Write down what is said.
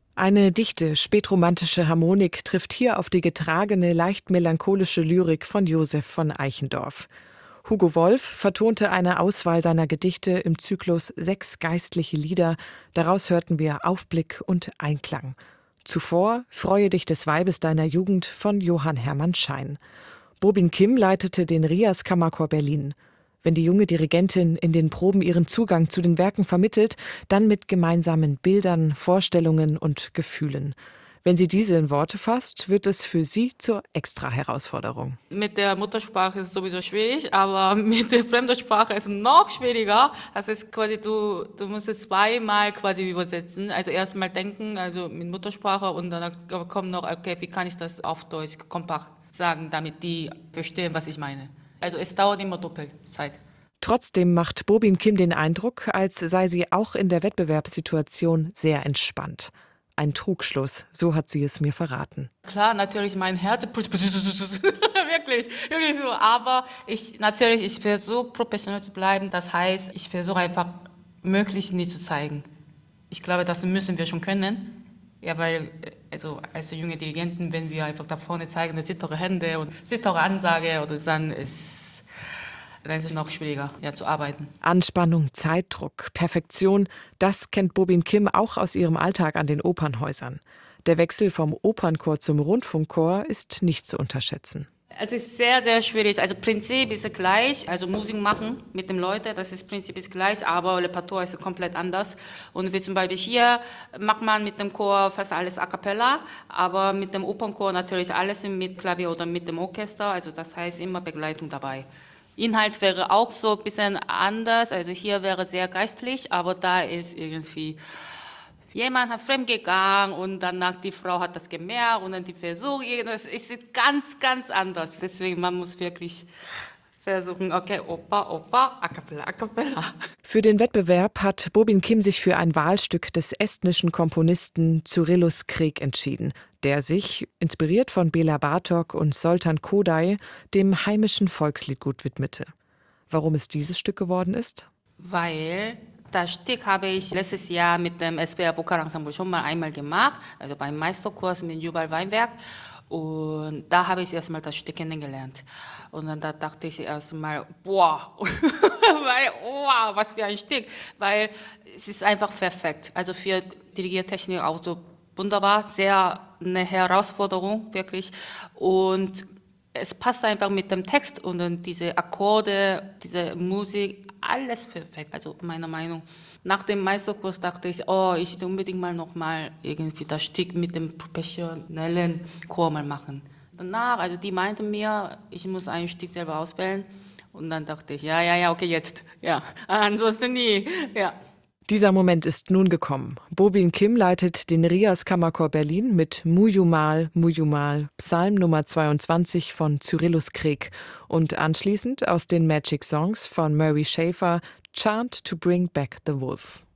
Eine dichte, spätromantische Harmonik trifft hier auf die getragene, leicht melancholische Lyrik von Josef von Eichendorff. Hugo Wolf vertonte eine Auswahl seiner Gedichte im Zyklus 6 geistliche Lieder. Daraus hörten wir Aufblick und Einklang. Zuvor Freue dich des Weibes deiner Jugend von Johann Hermann Schein. Bobin Kim leitete den Rias Kammerchor Berlin. Wenn die junge Dirigentin in den Proben ihren Zugang zu den Werken vermittelt, dann mit gemeinsamen Bildern, Vorstellungen und Gefühlen. Wenn sie diese in Worte fasst, wird es für sie zur Extra-Herausforderung. Mit der Muttersprache ist es sowieso schwierig, aber mit der Fremdsprache ist es noch schwieriger. Das ist quasi, du musst es zweimal quasi übersetzen. Also erstmal denken, also mit Muttersprache und dann kommt noch, okay, wie kann ich das auf Deutsch kompakt sagen, damit die verstehen, was ich meine. Also es dauert immer doppelt Zeit. Trotzdem macht Bobin Kim den Eindruck, als sei sie auch in der Wettbewerbssituation sehr entspannt. Ein Trugschluss, so hat sie es mir verraten. Klar, natürlich mein Herz, wirklich so. Aber ich versuche professionell zu bleiben. Das heißt, ich versuche einfach möglichst nicht zu zeigen. Ich glaube, das müssen wir schon können. Ja, weil also als junge Dirigenten, wenn wir einfach da vorne zeigen, da sittere Hände und sittere Ansage oder dann ist es noch schwieriger, ja, zu arbeiten. Anspannung, Zeitdruck, Perfektion, das kennt Bobin Kim auch aus ihrem Alltag an den Opernhäusern. Der Wechsel vom Opernchor zum Rundfunkchor ist nicht zu unterschätzen. Es ist sehr, sehr schwierig. Also Prinzip ist gleich, also Musik machen mit den Leuten, Prinzip ist gleich, aber Repertoire ist komplett anders. Und wie zum Beispiel hier macht man mit dem Chor fast alles a cappella, aber mit dem Opernchor natürlich alles mit Klavier oder mit dem Orchester, also das heißt immer Begleitung dabei. Inhalt wäre auch so ein bisschen anders, also hier wäre sehr geistlich, aber da ist irgendwie... Jemand hat fremdgegangen und danach die Frau hat das gemerkt und dann die Versuche, das ist ganz, ganz anders. Deswegen, man muss wirklich versuchen, okay, Opa, a cappella, a cappella. Für den Wettbewerb hat Bobin Kim sich für ein Wahlstück des estnischen Komponisten Cyrillus Kreek entschieden, der sich, inspiriert von Bela Bartok und Zoltán Kodály, dem heimischen Volksliedgut widmete. Warum es dieses Stück geworden ist? Weil das Stück habe ich letztes Jahr mit dem SWR Vokalensemble schon mal einmal gemacht, also beim Meisterkurs mit Jubal Weinberg. Und da habe ich erstmal das Stück kennengelernt. Und dann da dachte ich erstmal, boah, wow, was für ein Stück. Weil es ist einfach perfekt. Also für Dirigiertechnik auch so wunderbar, sehr eine Herausforderung, wirklich. Und es passt einfach mit dem Text und dann diese Akkorde, diese Musik, alles perfekt, also meiner Meinung. Nach dem Meisterkurs dachte ich, ich will unbedingt mal irgendwie das Stück mit dem professionellen Chor mal machen. Danach, also die meinten mir, ich muss ein Stück selber auswählen und dann dachte ich, ja, okay, jetzt, ja, ansonsten nie, ja. Dieser Moment ist nun gekommen. Bobin Kim leitet den Rias Kammerchor Berlin mit Mujumal, Psalm Nummer 22 von Cyrillus Kreek und anschließend aus den Magic Songs von Murray Schafer, Chant to Bring Back the Wolf.